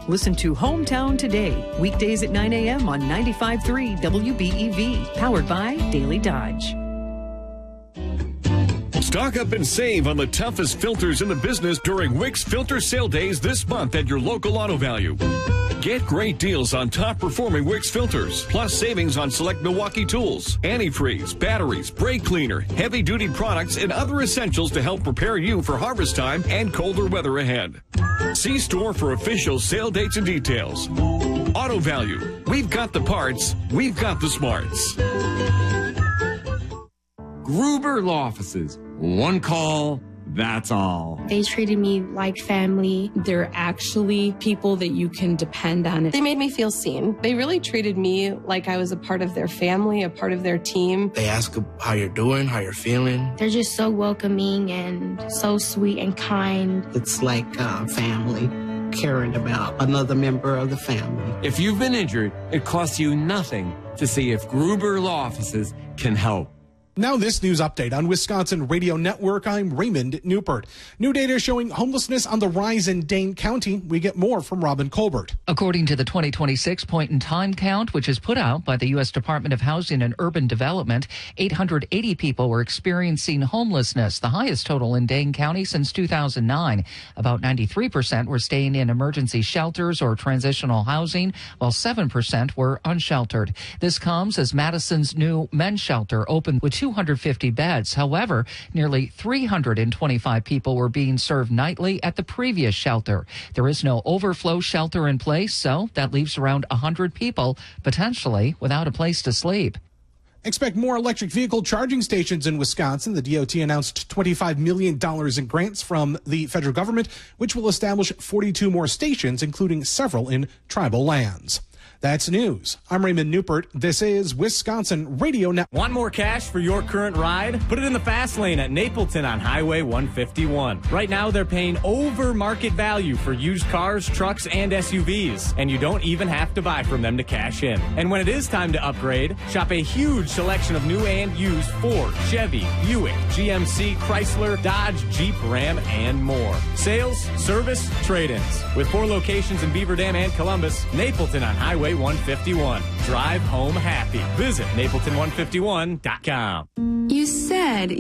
Listen to Hometown Today, weekdays at 9 a.m. on 95.3 WBEV, powered by Daily Dodge. Stock up and save on the toughest filters in the business during Wick's Filter Sale Days this month at your local Auto Value. Get great deals on top-performing Wick's filters, plus savings on select Milwaukee tools, antifreeze, batteries, brake cleaner, heavy-duty products, and other essentials to help prepare you for harvest time and colder weather ahead. See store for official sale dates and details. Auto Value. We've got the parts. We've got the smarts. Gruber Law Offices. One call, that's all. They treated me like family. They're actually people that you can depend on. They made me feel seen. They really treated me like I was a part of their family, a part of their team. They ask how you're doing, how you're feeling. They're just so welcoming and so sweet and kind. It's like family, caring about another member of the family. If you've been injured, it costs you nothing to see if Gruber Law Offices can help. Now this news update on Wisconsin Radio Network. I'm Raymond Newport. New data showing homelessness on the rise in Dane County. We get more from Robin Colbert. According to the 2026 point-in-time count, which is put out by the U.S. Department of Housing and Urban Development, 880 people were experiencing homelessness, the highest total in Dane County since 2009. About 93% were staying in emergency shelters or transitional housing, while 7% were unsheltered. This comes as Madison's new men's shelter opened with 250 beds. However, nearly 325 people were being served nightly at the previous shelter. There is no overflow shelter in place, so that leaves around 100 people potentially without a place to sleep. Expect more electric vehicle charging stations in Wisconsin. The DOT announced $25 million in grants from the federal government, which will establish 42 more stations, including several in tribal lands. That's news. I'm Raymond Newport. This is Wisconsin Radio Network. Want more cash for your current ride? Put it in the fast lane at Napleton on Highway 151. Right now, they're paying over market value for used cars, trucks, and SUVs. And you don't even have to buy from them to cash in. And when it is time to upgrade, shop a huge selection of new and used Ford, Chevy, Buick, GMC, Chrysler, Dodge, Jeep, Ram, and more. Sales, service, trade-ins. With 4 locations in Beaver Dam and Columbus, Napleton on Highway 151. Drive home happy. Visit Napleton151.com. You said